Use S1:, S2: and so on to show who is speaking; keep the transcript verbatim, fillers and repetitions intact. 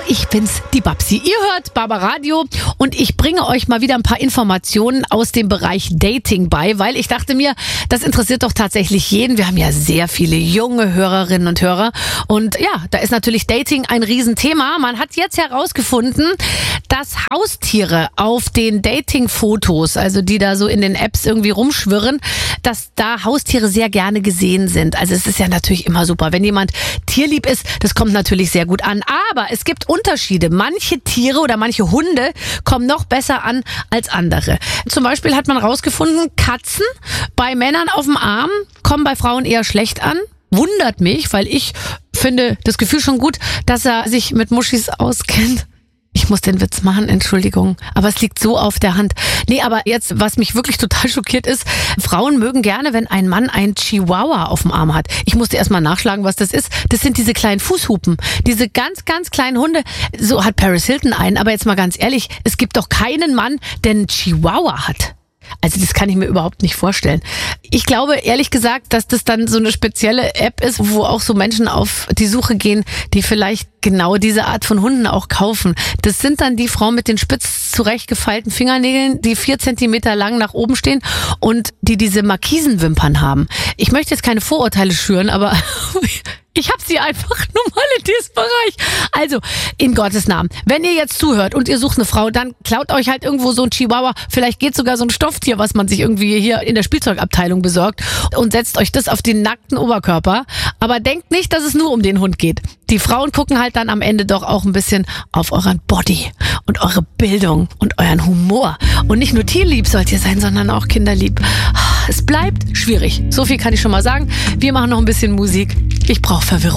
S1: ich bin's, die Babsi. Ihr hört Barbaradio und ich bringe euch mal wieder ein paar Informationen aus dem Bereich Dating bei, weil ich dachte mir, das interessiert doch tatsächlich jeden. Wir haben ja sehr viele junge Hörerinnen und Hörer und ja, da ist natürlich Dating ein Riesenthema. Man hat jetzt herausgefunden, dass Haustiere auf den Dating-Fotos, also die da so in den Apps irgendwie rumschwirren, dass da Haustiere sehr gerne gesehen sind. Also es ist ja natürlich immer super, wenn jemand tierlieb ist, das kommt natürlich sehr gut an. Aber es gibt Unterschiede. Manche Tiere oder manche Hunde kommen noch besser an als andere. Zum Beispiel hat man rausgefunden, Katzen bei Männern auf dem Arm kommen bei Frauen eher schlecht an. Wundert mich, weil ich finde das Gefühl schon gut, dass er sich mit Muschis auskennt. Ich muss den Witz machen, Entschuldigung, aber es liegt so auf der Hand. Nee, aber jetzt, was mich wirklich total schockiert ist, Frauen mögen gerne, wenn ein Mann einen Chihuahua auf dem Arm hat. Ich musste erst mal nachschlagen, was das ist. Das sind diese kleinen Fußhupen, diese ganz, ganz kleinen Hunde. So hat Paris Hilton einen, aber jetzt mal ganz ehrlich, es gibt doch keinen Mann, der einen Chihuahua hat. Also das kann ich mir überhaupt nicht vorstellen. Ich glaube ehrlich gesagt, dass das dann so eine spezielle App ist, wo auch so Menschen auf die Suche gehen, die vielleicht genau diese Art von Hunden auch kaufen. Das sind dann die Frauen mit den spitz zurechtgefeilten Fingernägeln, die vier Zentimeter lang nach oben stehen und die diese Markisenwimpern haben. Ich möchte jetzt keine Vorurteile schüren, aber ich habe sie einfach nur mal in diesem Bereich. Also, in Gottes Namen, wenn ihr jetzt zuhört und ihr sucht eine Frau, dann klaut euch halt irgendwo so ein Chihuahua. Vielleicht geht sogar so ein Stofftier, was man sich irgendwie hier in der Spielzeugabteilung besorgt und setzt euch das auf den nackten Oberkörper. Aber denkt nicht, dass es nur um den Hund geht. Die Frauen gucken halt dann am Ende doch auch ein bisschen auf euren Body und eure Bildung und euren Humor. Und nicht nur tierlieb sollt ihr sein, sondern auch kinderlieb. Es bleibt schwierig. So viel kann ich schon mal sagen. Wir machen noch ein bisschen Musik. Ich brauche Verwirrung.